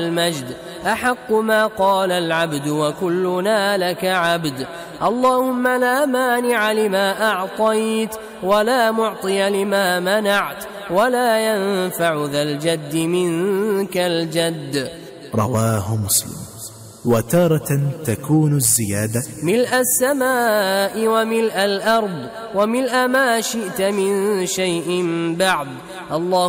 المجد أحق ما قال العبد وكلنا لك عبد. اللهم لا مانع لما أعطيت ولا معطي لما منعت ولا ينفع ذا الجد منك الجد. رواه مسلم. وتارة تكون الزيادة ملء السماء وملء الأرض وملء ما شئت من شيء بعد. الله